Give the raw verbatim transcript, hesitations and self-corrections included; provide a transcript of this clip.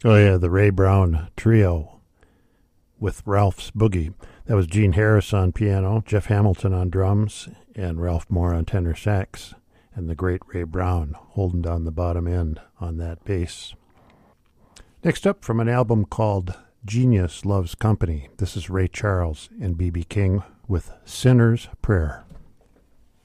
Oh, yeah, the Ray Brown Trio with Ralph's Boogie. That was Gene Harris on piano, Jeff Hamilton on drums, and Ralph Moore on tenor sax, and the great Ray Brown holding down the bottom end on that bass. Next up, from an album called Genius Loves Company, this is Ray Charles and B B King with Sinner's Prayer.